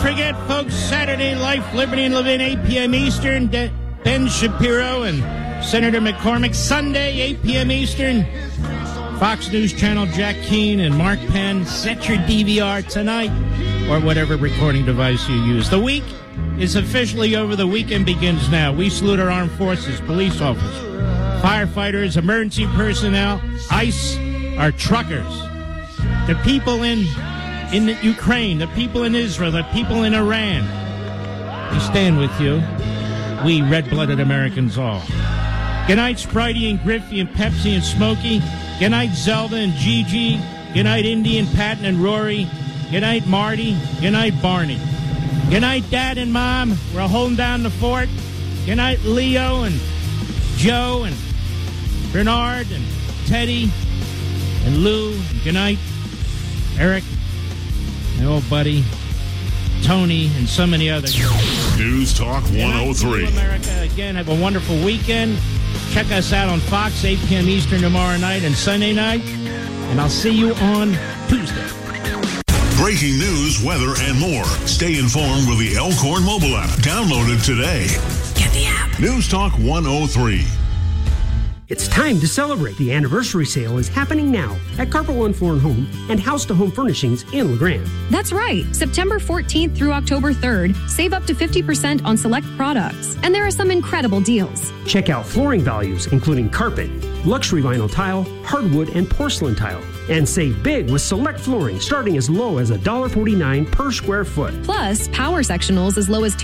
forget, folks, Saturday Life, Liberty, and Levin, 8 p.m. Eastern. Ben Shapiro and Senator McCormick. Sunday, 8 p.m. Eastern. Fox News Channel, Jack Keane and Mark Penn. Set your DVR tonight or whatever recording device you use. The week is officially over. The weekend begins now. We salute our armed forces, police officers, firefighters, emergency personnel, ICE, our truckers, the people in Ukraine, the people in Israel, the people in Iran. We stand with you. We red-blooded Americans all. Good night, Spritey and Griffey and Pepsi and Smokey. Good night, Zelda and Gigi. Good night, Indy and Patton and Rory. Good night, Marty. Good night, Barney. Good night, Dad and Mom. We're holding down the fort. Good night, Leo and Joe and Bernard and Teddy and Lou. Good night, Eric, my old buddy, Tony, and so many others. News Talk 103. America, again, have a wonderful weekend. Check us out on Fox, 8 p.m. Eastern tomorrow night and Sunday night. And I'll see you on Tuesday. Breaking news, weather, and more. Stay informed with the Elkhorn mobile app. Download it today. Get the app. News Talk 103. It's time to celebrate. The anniversary sale is happening now at Carpet One Floor & Home and House to Home Furnishings in LeGrand. That's right. September 14th through October 3rd, save up to 50% on select products. And there are some incredible deals. Check out flooring values, including carpet, luxury vinyl tile, hardwood, and porcelain tile. And save big with select flooring starting as low as $1.49 per square foot. Plus, power sectionals as low as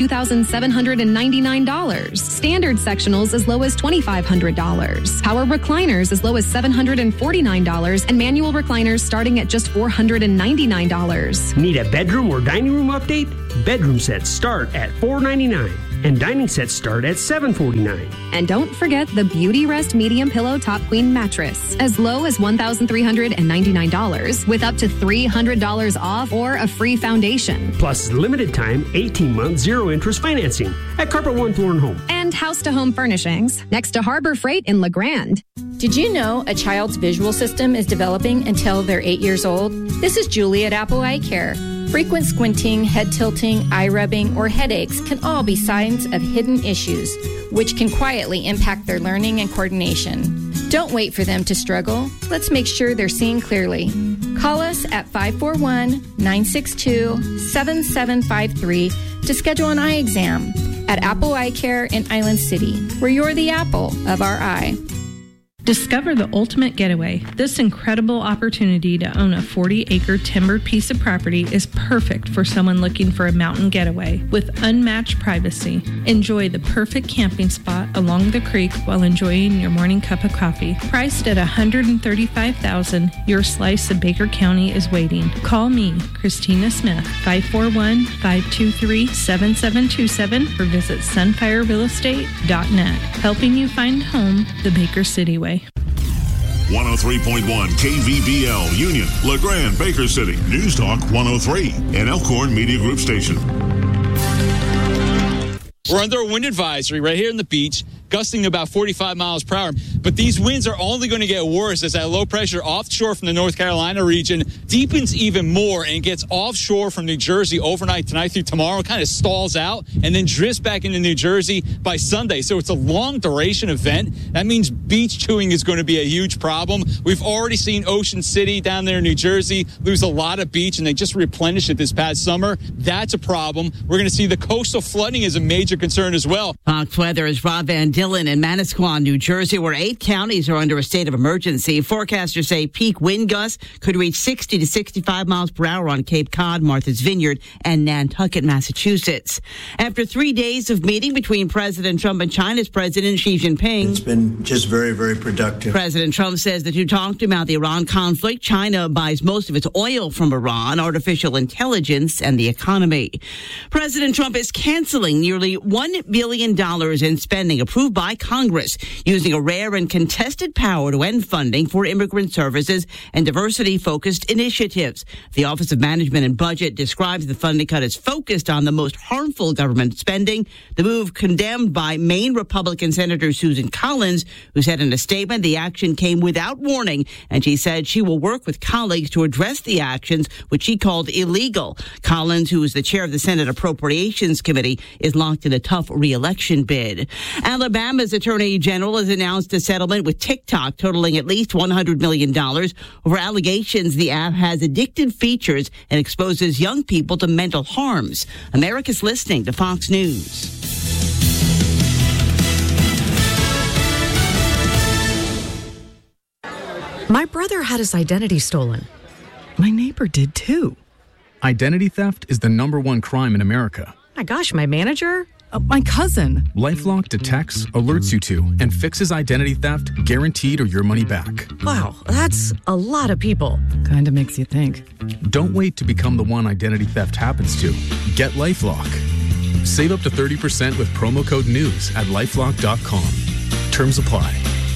$2,799. Standard sectionals as low as $2,500. Power recliners as low as $749. And manual recliners starting at just $499. Need a bedroom or dining room update? Bedroom sets start at $499. And dining sets start at $749. And don't forget the Beauty Rest Medium Pillow Top Queen Mattress, as low as $1,399, with up to $300 off or a free foundation. Plus limited time, 18-month, zero-interest financing at Carpet One Floor & Home. And House to Home Furnishings, next to Harbor Freight in LeGrand. Did you know a child's visual system is developing until they're 8 years old? This is Julie at Apple Eye Care. Frequent squinting, head tilting, eye rubbing, or headaches can all be signs of hidden issues, which can quietly impact their learning and coordination. Don't wait for them to struggle. Let's make sure they're seeing clearly. Call us at 541-962-7753 to schedule an eye exam at Apple Eye Care in Island City, where you're the apple of our eye. Discover the ultimate getaway. This incredible opportunity to own a 40-acre timbered piece of property is perfect for someone looking for a mountain getaway with unmatched privacy. Enjoy the perfect camping spot along the creek while enjoying your morning cup of coffee. Priced at $135,000, your slice of Baker County is waiting. Call me, Christina Smith, 541-523-7727 or visit sunfirerealestate.net. Helping you find home the Baker City way. 103.1 KVBL, Union, LeGrand, Baker City, News Talk 103, and Elkhorn Media Group Station. We're under a wind advisory right here on the beach, gusting about 45 miles per hour. But these winds are only going to get worse as that low pressure offshore from the North Carolina region deepens even more and gets offshore from New Jersey overnight tonight through tomorrow, kind of stalls out and then drifts back into New Jersey by Sunday. So it's a long duration event. That means beach chewing is going to be a huge problem. We've already seen Ocean City down there in New Jersey lose a lot of beach, and they just replenished it this past summer. That's a problem. We're going to see the coastal flooding is a major concern as well. Fox Weather is Rob Van Dillon in Manasquan, New Jersey, where 8 counties are under a state of emergency. Forecasters say peak wind gusts could reach 60 to 65 miles per hour on Cape Cod, Martha's Vineyard, and Nantucket, Massachusetts. After 3 days of meeting between President Trump and China's President Xi Jinping, it's been just very, very productive. President Trump says the two talked about the Iran conflict. China buys most of its oil from Iran, artificial intelligence, and the economy. President Trump is canceling nearly $1 billion in spending approved approved by Congress, using a rare and contested power to end funding for immigrant services and diversity-focused initiatives. The Office of Management and Budget describes the funding cut as focused on the most harmful government spending. The move condemned by Maine Republican Senator Susan Collins, who said in a statement the action came without warning, and she said she will work with colleagues to address the actions, which she called illegal. Collins, who is the chair of the Senate Appropriations Committee, is locked in a tough re-election bid. Alabama's Attorney General has announced a settlement with TikTok totaling at least $100 million over allegations the app has addictive features and exposes young people to mental harms. America's listening to Fox News. My brother had his identity stolen. My neighbor did too. Identity theft is the #1 crime in America. My gosh, my manager? My cousin. LifeLock detects, alerts you to, and fixes identity theft guaranteed or your money back. Wow, that's a lot of people. Kind of makes you think. Don't wait to become the one identity theft happens to. Get LifeLock. Save up to 30% with promo code NEWS at LifeLock.com. Terms apply.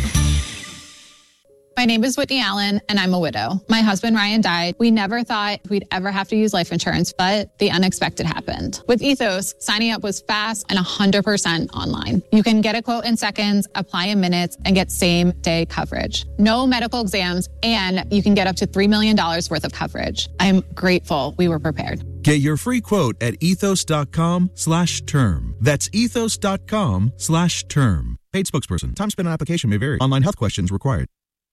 My name is Whitney Allen, and I'm a widow. My husband, Ryan, died. We never thought we'd ever have to use life insurance, but the unexpected happened. With Ethos, signing up was fast and 100% online. You can get a quote in seconds, apply in minutes, and get same-day coverage. No medical exams, and you can get up to $3 million worth of coverage. I'm grateful we were prepared. Get your free quote at ethos.com/term. That's ethos.com/term. Paid spokesperson. Time spent on application may vary. Online health questions required.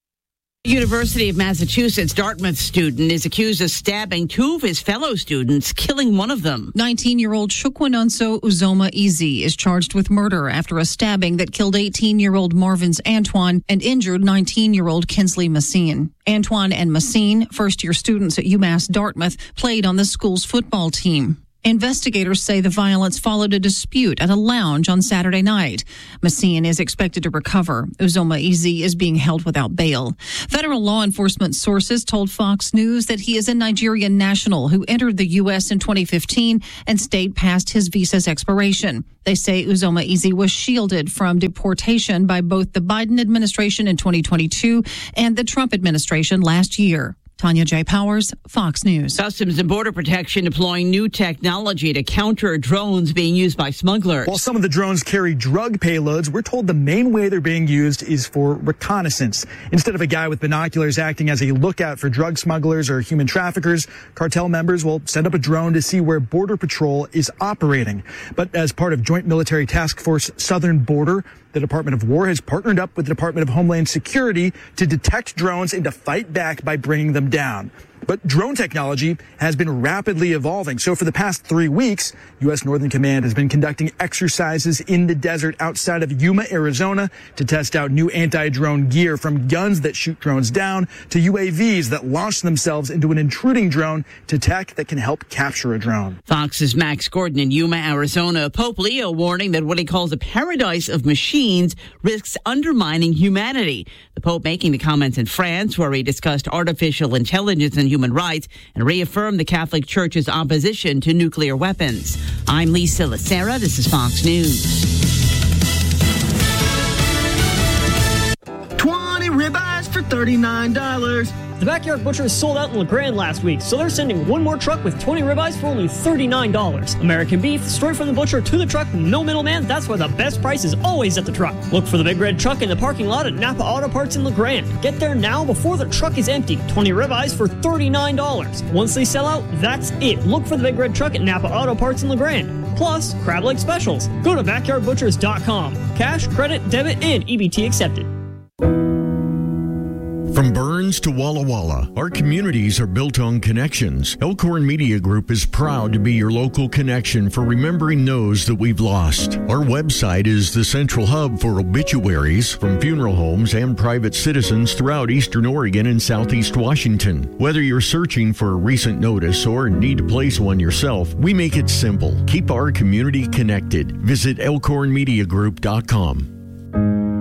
University of Massachusetts Dartmouth student is accused of stabbing 2 of his fellow students, killing one of them. 19-year-old Chukwunonso Uzoma Eze is charged with murder after a stabbing that killed 18-year-old Marvins Antoine and injured 19-year-old Kinsley Massine. Antoine and Massine, first-year students at UMass Dartmouth, played on the school's football team. Investigators say the violence followed a dispute at a lounge on Saturday night. Massine is expected to recover. Uzoma Eze is being held without bail. Federal law enforcement sources told Fox News that he is a Nigerian national who entered the U.S. in 2015 and stayed past his visa's expiration. They say Uzoma Eze was shielded from deportation by both the Biden administration in 2022 and the Trump administration last year. Tanya J. Powers, Fox News. Customs and Border Protection deploying new technology to counter drones being used by smugglers. While some of the drones carry drug payloads, we're told the main way they're being used is for reconnaissance. Instead of a guy with binoculars acting as a lookout for drug smugglers or human traffickers, cartel members will send up a drone to see where Border Patrol is operating. But as part of Joint Military Task Force Southern Border, the Department of War has partnered up with the Department of Homeland Security to detect drones and to fight back by bringing them down. But drone technology has been rapidly evolving. So for the past 3 weeks, U.S. Northern Command has been conducting exercises in the desert outside of Yuma, Arizona, to test out new anti-drone gear, from guns that shoot drones down to UAVs that launch themselves into an intruding drone to tech that can help capture a drone. Fox's Max Gordon in Yuma, Arizona. Pope Leo warning that what he calls a paradise of machines risks undermining humanity. The Pope making the comments in France, where he discussed artificial intelligence and human rights and reaffirmed the Catholic Church's opposition to nuclear weapons. I'm Lisa Lacera. This is Fox News. 20 ribeyes for $39. The Backyard Butcher sold out in LeGrand last week, so they're sending one more truck with 20 ribeyes for only $39. American beef, straight from the butcher to the truck, no middleman. That's why the best price is always at the truck. Look for the big red truck in the parking lot at Napa Auto Parts in LeGrand. Get there now before the truck is empty. 20 ribeyes for $39. Once they sell out, that's it. Look for the big red truck at Napa Auto Parts in LeGrand. Plus, crab leg specials. Go to backyardbutchers.com. Cash, credit, debit, and EBT accepted. From Burns to Walla Walla, our communities are built on connections. Elkhorn Media Group is proud to be your local connection for remembering those that we've lost. Our website is the central hub for obituaries from funeral homes and private citizens throughout Eastern Oregon and Southeast Washington. Whether you're searching for a recent notice or need to place one yourself, we make it simple. Keep our community connected. Visit elkhornmediagroup.com.